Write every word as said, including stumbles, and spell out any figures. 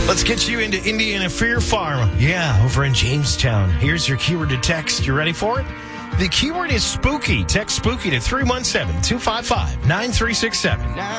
Let's get you into Indiana Fear Farm. Yeah, over in Jamestown. Here's your keyword to text. You ready for it? The keyword is spooky. Text spooky to three one seven, two five five, nine three six seven.